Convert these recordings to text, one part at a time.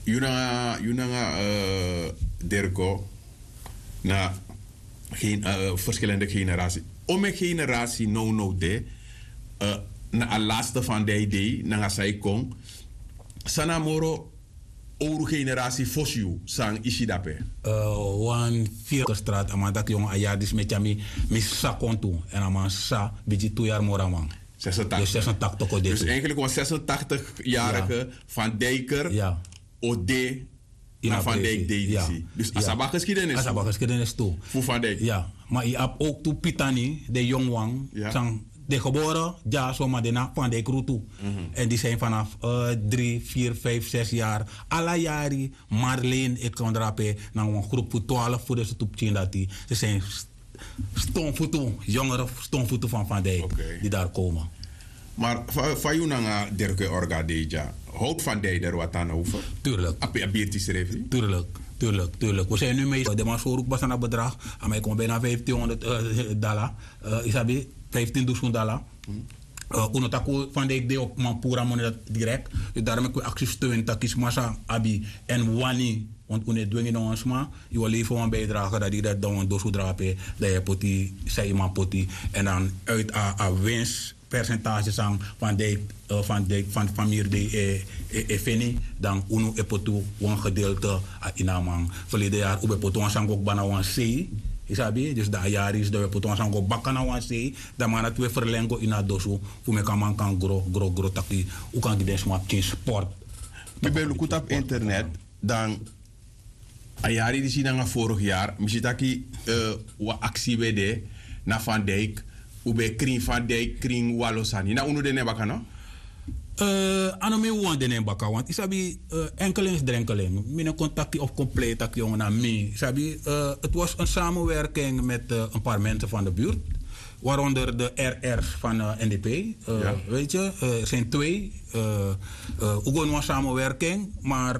Yuna Derko na verschillende generaties. Om een generatie no de na a laatste van de idee na sai kong sanamoro ouro generatie fosju sang isidape. Wan vier straat amadak jong ayadis met jami mis sa kontu en aman sa biji 2 jaar moraman. 86 dus eigenlijk was 86-jarige Van Dijker OD naar Van Dijk deed. Ja. Dus Asaba geschiedenis. Asaba geschiedenis toe. Voor Van Dijk. Ja, maar je hebt ook toe Pitani, de jongwang, de geboren, ja, zomaar de naam Van Dijk toe. En die zijn vanaf 3, 4, 5, 6 jaar. Alla jaren, Marleen, ik kan drapen, naar een groep voor 12 voor de toeptje dat die. Ze zijn stomvoeten, jongere stomvoeten van Dijk die daar komen. Maar van jou naar Derke Orga Deja, houdt Van Dijk er wat aan over? Tuurlijk. Tuurlijk. We zijn nu mee. De man zo ook een bedrag. En mij komt bijna $1,500. Isabi, $15,000. Unotaku Van Dijk deed ook man pura money direct. Dus daarom heb ik actie steun. Takis massa abi en wani. Want we doen in ons maar. Je wil leven een bijdrage dat die dat dan door drapen. Dat je poti, zei iemand poti. En dan uit a winstpercentage van familie de Feni. Dan uno epotu een gedeelte in amang. Verleden jaar ube poto een sang ook bana een C. Isabi, dus dat jaar is dat we poto een sang ook bakana een C. Dan man het we verlengen in dat dosu. Voor me kan man kan grow taki. Hoe kan die desma in sport? Je bent ook op internet. Dan ayari di sini vorig jaar, misitaki wa actie bede na Van Dijk, ube kring Van Dijk kring Walosani. Na unu dene baka no? Ano me wan dene baka, want isabi enkelings drenkeling. Mine contactie of compleet tak jongen na me. Isabi, het was een samenwerking met een paar mensen van de buurt. Waaronder de RR's van NDP. Weet je, er zijn 2. Ook een samenwerking, maar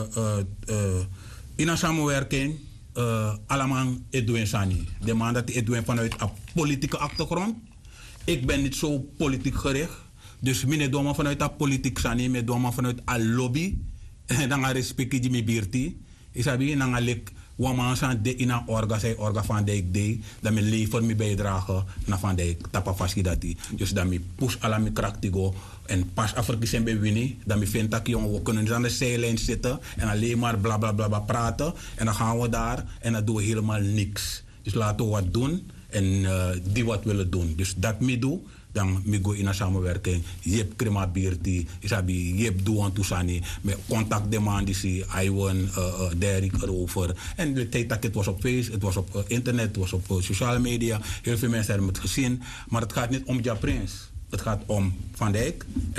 in een samenwerking, allemaal Edwin Sani. De man dat Edwin vanuit een politieke achtergrond. Ik ben niet zo politiek gericht. Dus ik doe vanuit een politiek Sani, ik doe vanuit een lobby. En dan respect je me bierti. Ik zeg je, dan ga waman san de ina orga Van Dijk de, dat me lever me bijdragen naar Van Dijk tapa faski dati. Dus dat me push ala me kraktigo en pas Afrika bij winnie, dat me vind dat jongen we kunnen aan de zijlijn zitten en alleen maar bla bla bla praten en dan gaan we daar en dan doen we helemaal niks. Dus laten we wat doen en die wat willen doen. Dus dat me doe. Dan me go in een samenwerking. Je hebt crema beerti, je hebt doan toesani, met contact demand die I won Derek erover. En de tijd dat het was op Facebook, het was op internet, het was op sociale media. Heel veel mensen hebben het gezien, maar het gaat niet om Ja Prins. Het gaat om Van Dijk.